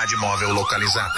unidade móvel localizada.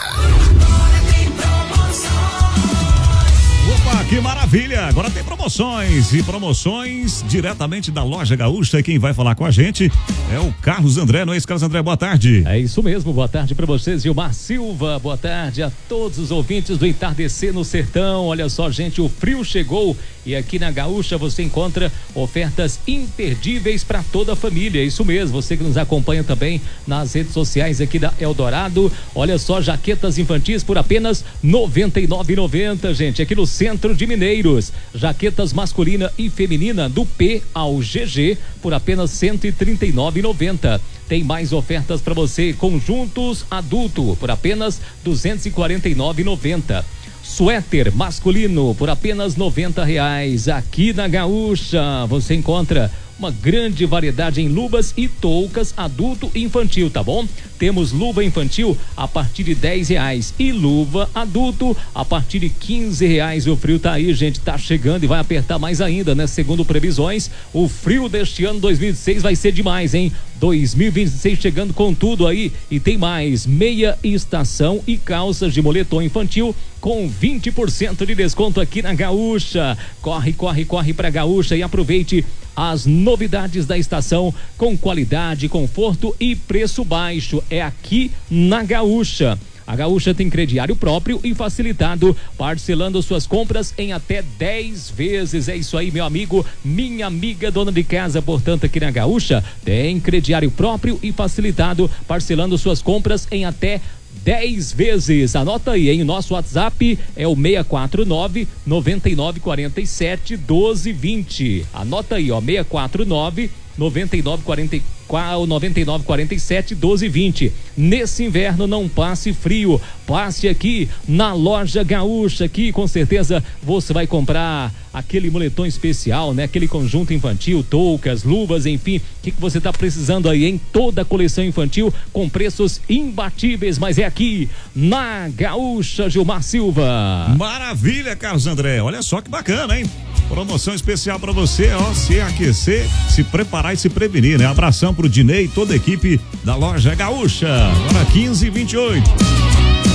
Opa, que maravilha! Agora tem promoções e promoções diretamente da Loja Gaúcha. E quem vai falar com a gente é o Carlos André, não é isso, Carlos André? Boa tarde. É isso mesmo, boa tarde para vocês, Gilmar Silva. Boa tarde a todos os ouvintes do Entardecer no Sertão. Olha só, gente, o frio chegou e aqui na Gaúcha você encontra ofertas imperdíveis para toda a família. Isso mesmo, você que nos acompanha também nas redes sociais aqui da Eldorado. Olha só, jaquetas infantis por apenas R$ 99,90, gente, aqui no centro de Mineiros. Jaquetas masculina e feminina do P ao GG por apenas R$ 139,90. Tem mais ofertas para você. Conjuntos adulto por apenas R$ 249,90. Suéter masculino por apenas R$ 90. Aqui na Gaúcha você encontra uma grande variedade em luvas e toucas adulto e infantil, tá bom? Temos luva infantil a partir de R$ 10 e luva adulto a partir de R$ 15. O frio tá aí, gente, tá chegando e vai apertar mais ainda, né? Segundo previsões, o frio deste ano 2026 vai ser demais, hein? 2026 chegando com tudo aí e tem mais meia estação e calças de moletom infantil com 20% de desconto aqui na Gaúcha. Corre pra Gaúcha e aproveite as novidades da estação com qualidade, conforto e preço baixo. É aqui na Gaúcha. A Gaúcha tem crediário próprio e facilitado, parcelando suas compras em até 10 vezes. É isso aí, meu amigo, minha amiga dona de casa. Portanto, aqui na Gaúcha tem crediário próprio e facilitado, parcelando suas compras em até 10 vezes. Anota aí, hein? O nosso WhatsApp é o 649 9947 1220. Anota aí, ó, 649 9947 1220. Nesse inverno não passe frio, passe aqui na Loja Gaúcha. Aqui com certeza você vai comprar aquele moletom especial, né? Aquele conjunto infantil, toucas, luvas, enfim, o que você tá precisando aí em toda a coleção infantil com preços imbatíveis, mas é aqui na Gaúcha, Gilmar Silva. Maravilha, Carlos André, olha só que bacana, hein? Promoção especial para você, ó, se aquecer, se preparar e se prevenir, né? Abração pro Dinei e toda a equipe da Loja Gaúcha. Agora 15h28.